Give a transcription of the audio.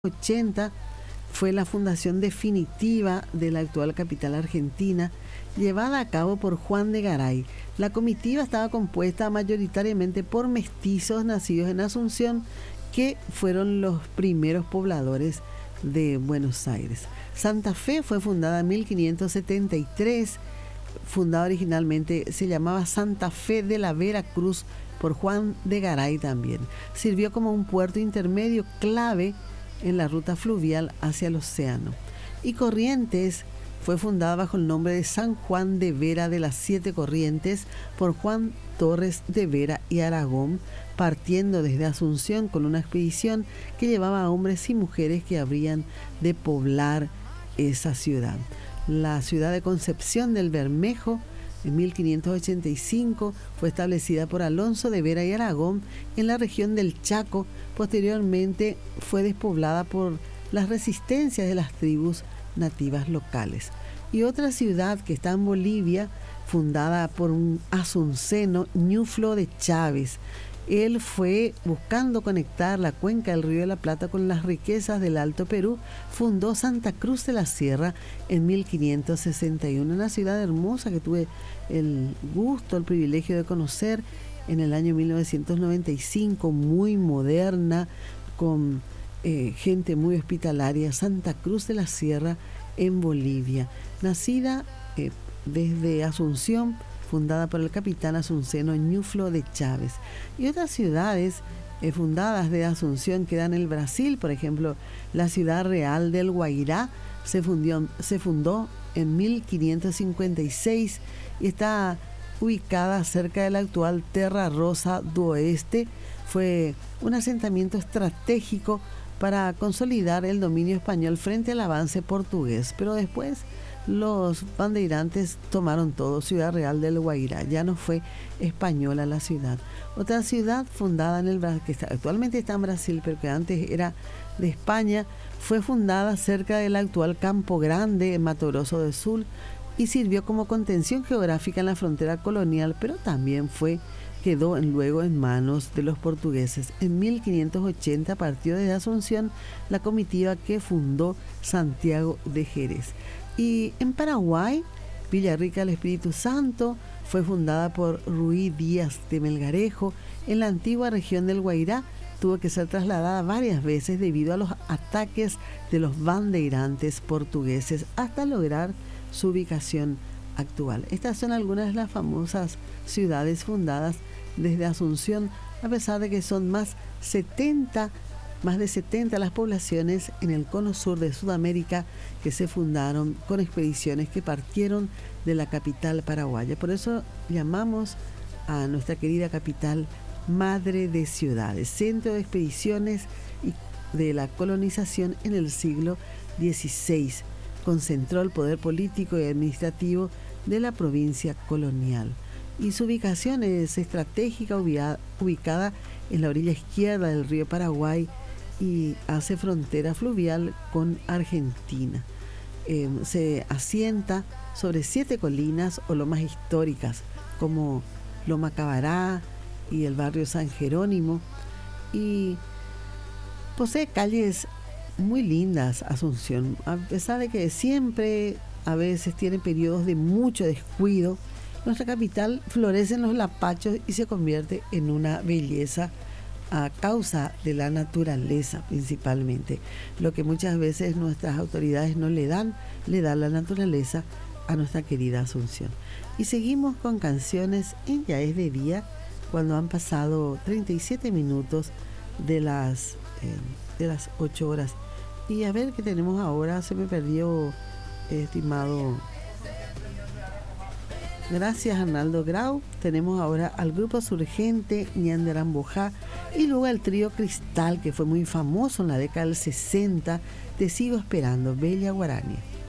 80 fue la fundación definitiva de la actual capital argentina, llevada a cabo por Juan de Garay. La comitiva estaba compuesta mayoritariamente por mestizos nacidos en Asunción, que fueron los primeros pobladores de Buenos Aires. Santa Fe fue fundada en 1573, fundada originalmente, se llamaba Santa Fe de la Vera Cruz por Juan de Garay también. Sirvió como un puerto intermedio clave en la ruta fluvial hacia el océano. Y Corrientes fue fundada bajo el nombre de San Juan de Vera de las Siete Corrientes por Juan Torres de Vera y Aragón, partiendo desde Asunción con una expedición que llevaba a hombres y mujeres que habrían de poblar esa ciudad. La ciudad de Concepción del Bermejo, en 1585, fue establecida por Alonso de Vera y Aragón en la región del Chaco. Posteriormente fue despoblada por las resistencias de las tribus nativas locales. Y otra ciudad que está en Bolivia, fundada por un asunceno, Ñuflo de Chávez. Él fue buscando conectar la cuenca del Río de la Plata con las riquezas del Alto Perú. Fundó Santa Cruz de la Sierra en 1561, una ciudad hermosa que tuve el gusto, el privilegio de conocer en el año 1995, muy moderna, con gente muy hospitalaria. Santa Cruz de la Sierra en Bolivia, nacida desde Asunción, fundada por el capitán asunceno Ñuflo de Chávez. Y otras ciudades fundadas de Asunción quedan en el Brasil. Por ejemplo, la ciudad real del Guairá se fundó en 1556 y está ubicada cerca de la actual Terra Rosa do Oeste. Fue un asentamiento estratégico para consolidar el dominio español frente al avance portugués, pero después los bandeirantes tomaron todo. Ciudad Real del Guairá, ya no fue española la ciudad. Otra ciudad fundada en el Brasil, que actualmente está en Brasil, pero que antes era de España, fue fundada cerca del actual Campo Grande, en Mato Grosso do Sul, y sirvió como contención geográfica en la frontera colonial, pero también quedó luego en manos de los portugueses. En 1580 partió desde Asunción la comitiva que fundó Santiago de Jerez. Y en Paraguay, Villarrica del Espíritu Santo fue fundada por Ruy Díaz de Melgarejo. En la antigua región del Guairá tuvo que ser trasladada varias veces debido a los ataques de los bandeirantes portugueses hasta lograr su ubicación actual. Estas son algunas de las famosas ciudades fundadas desde Asunción, a pesar de que son más de 70 las poblaciones en el cono sur de Sudamérica que se fundaron con expediciones que partieron de la capital paraguaya. Por eso llamamos a nuestra querida capital Madre de Ciudades, centro de expediciones y de la colonización en el siglo XVI. Concentró el poder político y administrativo de la provincia colonial. Y su ubicación es estratégica, ubicada en la orilla izquierda del río Paraguay y hace frontera fluvial con Argentina. Se asienta sobre 7 colinas o lomas históricas, como Loma Cabará y el barrio San Jerónimo, y posee calles muy lindas. Asunción, a pesar de que siempre a veces tiene periodos de mucho descuido, nuestra capital florece en los lapachos y se convierte en una belleza a causa de la naturaleza, principalmente, lo que muchas veces nuestras autoridades no le dan la naturaleza a nuestra querida Asunción. Y seguimos con canciones en Ya es de día, cuando han pasado 37 minutos de las 8 horas. Y a ver qué tenemos ahora. Se me perdió, estimado. Gracias, Arnaldo Grau. Tenemos ahora al grupo surgente Ñanderán Bojá y luego el trío Cristal, que fue muy famoso en la década del 60. Te sigo esperando, Bella Guarania.